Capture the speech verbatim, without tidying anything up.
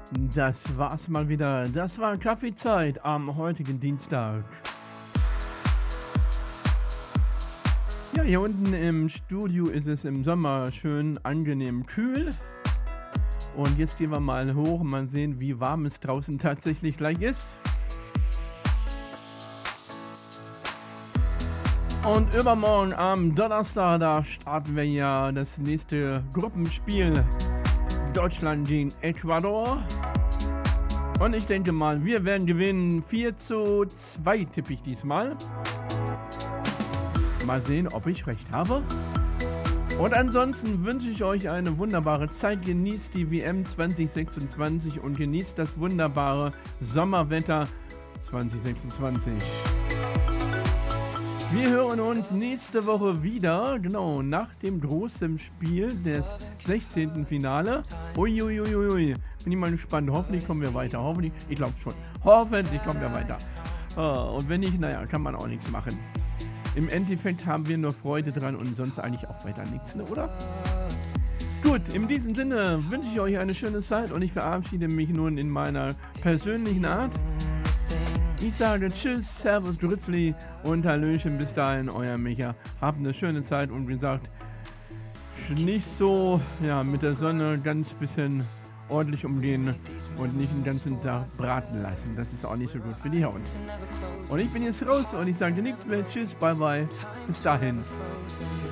Das war's mal wieder. Das war Kaffeezeit am heutigen Dienstag. Ja, hier unten im Studio ist es im Sommer schön angenehm kühl. Und jetzt gehen wir mal hoch und mal sehen, wie warm es draußen tatsächlich gleich ist. Und übermorgen am Donnerstag, da starten wir ja das nächste Gruppenspiel. Deutschland gegen Ecuador. Und ich denke mal, wir werden gewinnen. vier zu zwei tippe ich diesmal. Mal sehen, ob ich recht habe. Und ansonsten wünsche ich euch eine wunderbare Zeit. Genießt die W M zwanzig sechsundzwanzig und genießt das wunderbare Sommerwetter zwanzig sechsundzwanzig. Wir hören uns nächste Woche wieder, genau, nach dem großen Spiel des sechzehnten Finale. Uiuiuiui, bin ich mal gespannt. Hoffentlich kommen wir weiter. Hoffentlich, ich glaube schon. Hoffentlich kommen wir weiter. Und wenn nicht, naja, kann man auch nichts machen. Im Endeffekt haben wir nur Freude dran und sonst eigentlich auch weiter nichts, ne, oder? Gut, in diesem Sinne wünsche ich euch eine schöne Zeit und ich verabschiede mich nun in meiner persönlichen Art. Ich sage Tschüss, Servus, Grützli und Hallöchen, bis dahin, euer Micha. Habt eine schöne Zeit und wie gesagt, nicht so, ja, mit der Sonne ganz bisschen ordentlich umgehen und nicht den ganzen Tag braten lassen. Das ist auch nicht so gut für die Haut. Und ich bin jetzt raus und ich sage nichts mehr. Tschüss, bye bye. Bis dahin.